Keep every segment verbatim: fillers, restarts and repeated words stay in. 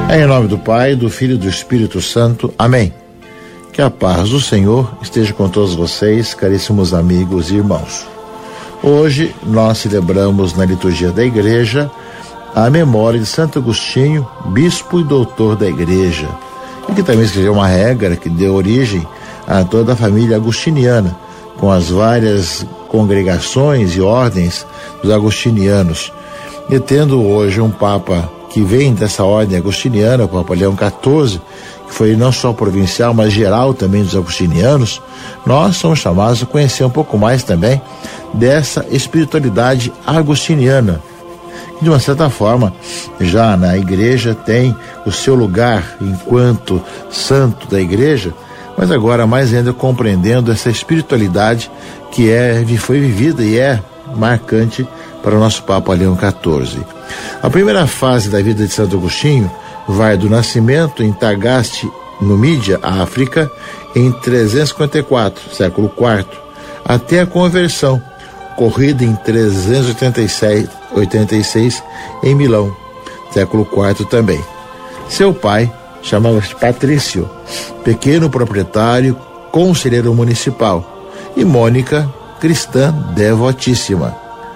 Em nome do Pai, do Filho e do Espírito Santo. Amém. Que a paz do Senhor esteja com todos vocês, caríssimos amigos e irmãos. Hoje nós celebramos na liturgia da Igreja a memória de Santo Agostinho, bispo e doutor da Igreja, e que também escreveu uma regra que deu origem a toda a família agostiniana, com as várias congregações e ordens dos agostinianos. E tendo hoje um Papa que vem dessa ordem agostiniana, o Papa Leão quatorze, que foi não só provincial, mas geral também dos agostinianos, nós somos chamados a conhecer um pouco mais também dessa espiritualidade agostiniana, que de uma certa forma já na Igreja tem o seu lugar enquanto santo da Igreja, mas agora mais ainda compreendendo essa espiritualidade que é, foi vivida e é marcante para o nosso Papa Leão quatorze. A primeira fase da vida de Santo Agostinho vai do nascimento em Tagaste, no Mídia, África, em trezentos e cinquenta e quatro, século quarto, até a conversão, ocorrida em trezentos e oitenta e seis, em Milão, século quarto também. Seu pai chamava-se Patrício, pequeno proprietário, conselheiro municipal, e Mônica, cristã devotíssima.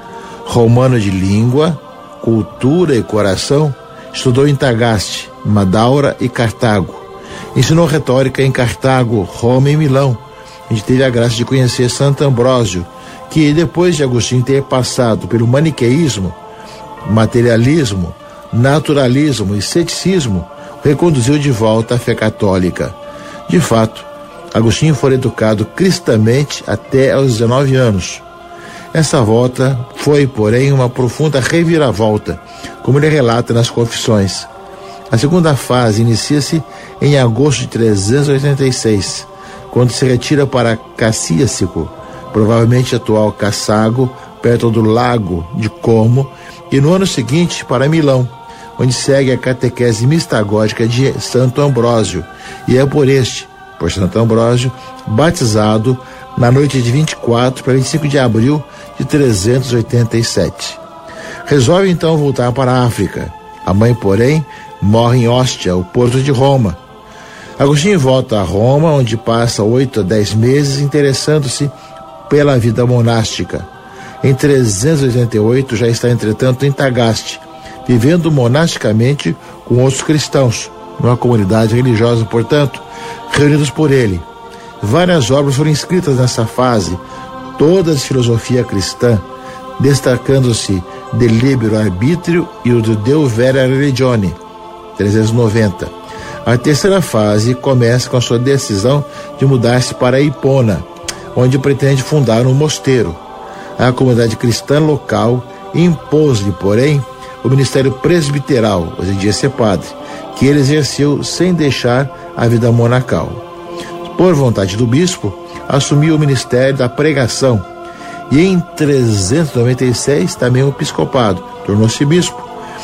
Romano de língua, cultura e coração, estudou em Tagaste, Madaura e Cartago. Ensinou retórica em Cartago, Roma e Milão, onde teve a graça de conhecer Santo Ambrósio, que depois de Agostinho ter passado pelo maniqueísmo, materialismo, naturalismo e ceticismo, reconduziu de volta à fé católica. De fato, Agostinho foi educado cristamente até aos dezenove anos. Essa volta foi, porém, uma profunda reviravolta, como ele relata nas Confissões. A segunda fase inicia-se em agosto de trezentos e oitenta e seis, quando se retira para Cassíaco, provavelmente atual Cassago, perto do lago de Como, e no ano seguinte para Milão, onde segue a catequese mistagógica de Santo Ambrósio, e é por este, por Santo Ambrósio, batizado na noite de vinte e quatro para vinte e cinco de abril de trezentos e oitenta e sete. Resolve então voltar para a África. A mãe, porém, morre em Ostia, o porto de Roma. Agostinho volta a Roma, onde passa oito a dez meses interessando-se pela vida monástica. Em trezentos e oitenta e oito já está, entretanto, em Tagaste, vivendo monasticamente com outros cristãos, numa comunidade religiosa, portanto, reunidos por ele. Várias obras foram escritas nessa fase, todas de filosofia cristã, destacando-se De Libero Arbitrio e o de Deo Vera Religione, trezentos e noventa. A terceira fase começa com a sua decisão de mudar-se para Hipona, onde pretende fundar um mosteiro. A comunidade cristã local impôs-lhe, porém, o ministério presbiteral, hoje em dia ser padre, que ele exerceu sem deixar a vida monacal. Por vontade do bispo, assumiu o ministério da pregação e em trezentos e noventa e seis também o episcopado, tornou-se bispo.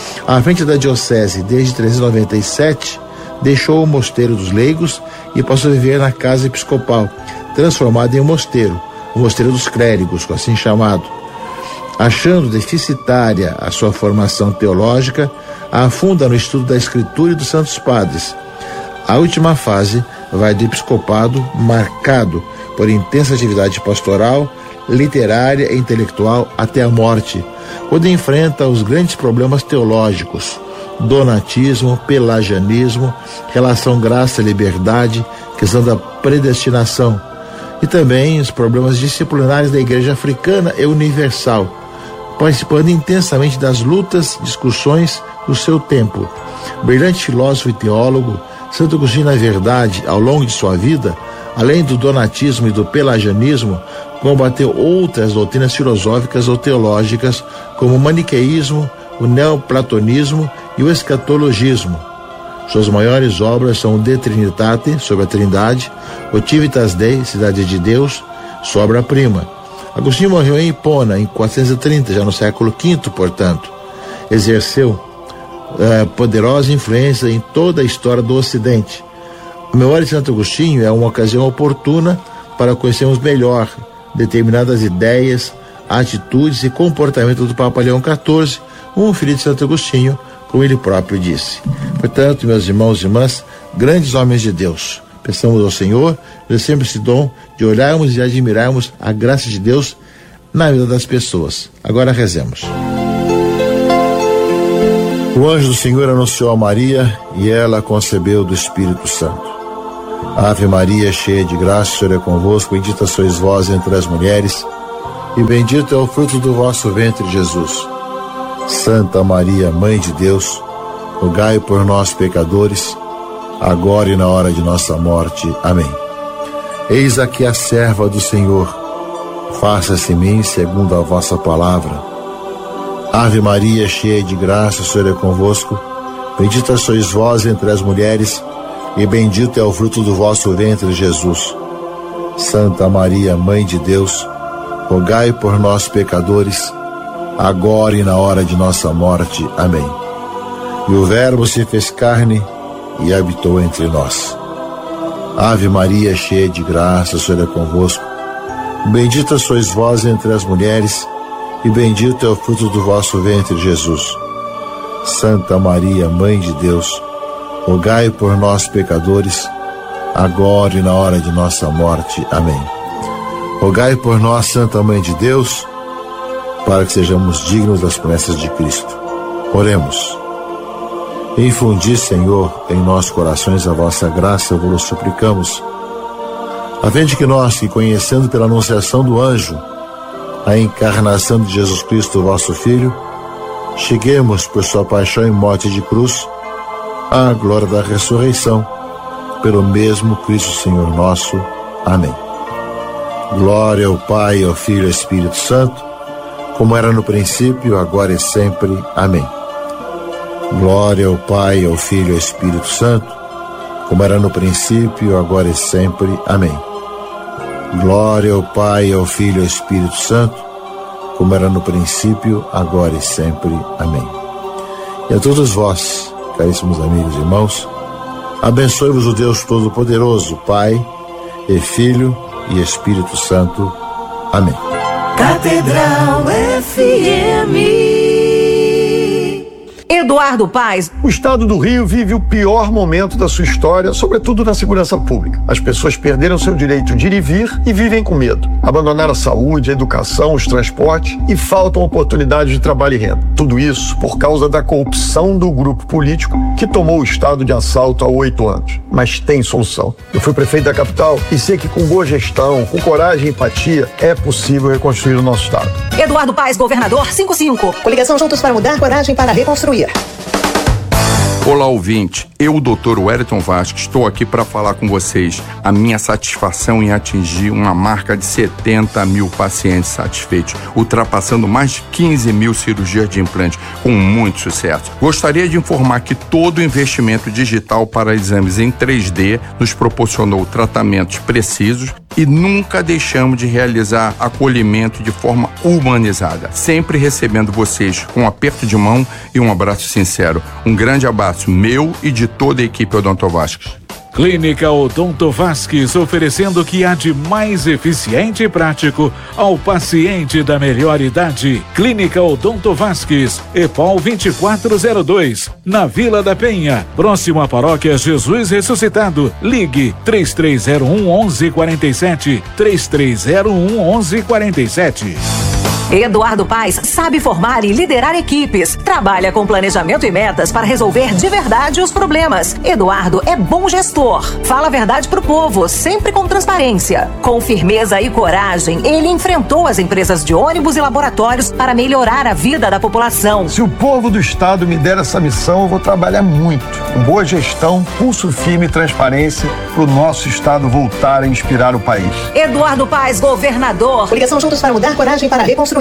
À frente da diocese desde trezentos e noventa e sete, deixou o mosteiro dos leigos e passou a viver na casa episcopal, transformada em um mosteiro, o mosteiro dos clérigos, assim chamado. Achando deficitária a sua formação teológica, a afunda no estudo da Escritura e dos Santos Padres. A última fase vai do episcopado, marcado por intensa atividade pastoral, literária e intelectual até a morte, quando enfrenta os grandes problemas teológicos: donatismo, pelagianismo, relação graça-liberdade, questão da predestinação, e também os problemas disciplinares da Igreja africana e universal, participando intensamente das lutas, discussões do seu tempo. Brilhante filósofo e teólogo, Santo Agostinho, na verdade, ao longo de sua vida, além do donatismo e do pelagianismo, combateu outras doutrinas filosóficas ou teológicas, como o maniqueísmo, o neoplatonismo e o escatologismo. Suas maiores obras são o De Trinitate, sobre a Trindade, o Civitas Dei, Cidade de Deus, sua obra-prima. Agostinho morreu em Hipona, em quatrocentos e trinta, já no século quinto, portanto. Exerceu eh, poderosa influência em toda a história do Ocidente. A memória de Santo Agostinho é uma ocasião oportuna para conhecermos melhor determinadas ideias, atitudes e comportamentos do Papa Leão quatorze, um filho de Santo Agostinho, como ele próprio disse. Portanto, meus irmãos e irmãs, grandes homens de Deus, peçamos ao Senhor, dê sempre esse dom de olharmos e admirarmos a graça de Deus na vida das pessoas. Agora rezemos. O anjo do Senhor anunciou a Maria e ela concebeu do Espírito Santo. Ave Maria, cheia de graça, o Senhor é convosco, bendita sois vós entre as mulheres, e bendito é o fruto do vosso ventre, Jesus. Santa Maria, Mãe de Deus, rogai por nós, pecadores, agora e na hora de nossa morte. Amém. Eis aqui a serva do Senhor, faça-se em mim segundo a vossa palavra. Ave Maria, cheia de graça, o Senhor é convosco, bendita sois vós entre as mulheres, e bendito é o fruto do vosso ventre, Jesus. Santa Maria, Mãe de Deus, rogai por nós, pecadores, agora e na hora de nossa morte. Amém. E o Verbo se fez carne e habitou entre nós. Ave Maria, cheia de graça, o Senhor é convosco. Bendita sois vós entre as mulheres, e bendito é o fruto do vosso ventre, Jesus. Santa Maria, Mãe de Deus, rogai por nós, pecadores, agora e na hora de nossa morte. Amém. Rogai por nós, Santa Mãe de Deus, para que sejamos dignos das promessas de Cristo. Oremos. Infundi, Senhor, em nossos corações a vossa graça, vos suplicamos, a fim de que nós, que conhecendo pela anunciação do anjo a encarnação de Jesus Cristo, vosso Filho, cheguemos por sua paixão e morte de cruz à glória da ressurreição, pelo mesmo Cristo Senhor nosso. Amém. Glória ao Pai, ao Filho e ao Espírito Santo, como era no princípio, agora e sempre. Amém. Glória ao Pai, ao Filho e ao Espírito Santo, como era no princípio, agora e sempre. Amém. Glória ao Pai, ao Filho e ao Espírito Santo, como era no princípio, agora e sempre. Amém. E a todos vós, caríssimos amigos e irmãos, abençoe-vos o Deus Todo-Poderoso, Pai e Filho e Espírito Santo. Amém. Catedral F M. Eduardo Paes. O estado do Rio vive o pior momento da sua história, sobretudo na segurança pública. As pessoas perderam seu direito de ir e vir e vivem com medo. Abandonaram a saúde, a educação, os transportes e faltam oportunidades de trabalho e renda. Tudo isso por causa da corrupção do grupo político que tomou o estado de assalto há oito anos. Mas tem solução. Eu fui prefeito da capital e sei que com boa gestão, com coragem e empatia, é possível reconstruir o nosso estado. Eduardo Paes, governador, cinco cinco. Coligação Juntos para Mudar, coragem para reconstruir. Olá, ouvinte. Eu, doutor Wellington Vasques, estou aqui para falar com vocês a minha satisfação em atingir uma marca de setenta mil pacientes satisfeitos, ultrapassando mais de quinze mil cirurgias de implante, com muito sucesso. Gostaria de informar que todo o investimento digital para exames em três D nos proporcionou tratamentos precisos e nunca deixamos de realizar acolhimento de forma humanizada, sempre recebendo vocês com um aperto de mão e um abraço sincero. Um grande abraço meu e de toda a equipe Odonto Vasques. Clínica Odonto Vasques, oferecendo o que há de mais eficiente e prático ao paciente da melhor idade. Clínica Odonto Vasques, EPOL vinte e quatro zero dois, na Vila da Penha, próximo à Paróquia Jesus Ressuscitado. Ligue três três zero um, onze quarenta e sete, três três zero um, onze quarenta e sete. Eduardo Paes sabe formar e liderar equipes. Trabalha com planejamento e metas para resolver de verdade os problemas. Eduardo é bom gestor. Fala a verdade pro povo, sempre com transparência. Com firmeza e coragem, ele enfrentou as empresas de ônibus e laboratórios para melhorar a vida da população. Se o povo do estado me der essa missão, eu vou trabalhar muito. Com boa gestão, pulso firme e transparência para o nosso estado voltar a inspirar o país. Eduardo Paes, governador. Coligação Juntos para Mudar, coragem para reconstruir.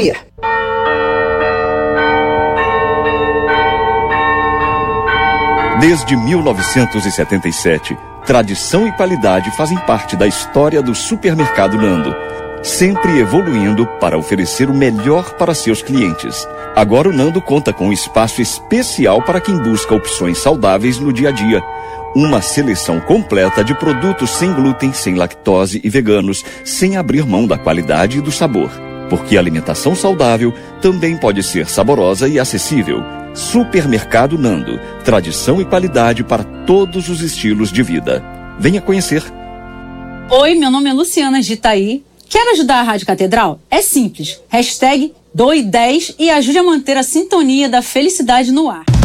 Desde mil novecentos e setenta e sete, tradição e qualidade fazem parte da história do Supermercado Nando, sempre evoluindo para oferecer o melhor para seus clientes. Agora o Nando conta com um espaço especial para quem busca opções saudáveis no dia a dia. Uma seleção completa de produtos sem glúten, sem lactose e veganos, sem abrir mão da qualidade e do sabor. Porque a alimentação saudável também pode ser saborosa e acessível. Supermercado Nando. Tradição e qualidade para todos os estilos de vida. Venha conhecer. Oi, meu nome é Luciana de Itaí. Quer ajudar a Rádio Catedral? É simples. Hashtag doe dez e ajude a manter a sintonia da felicidade no ar.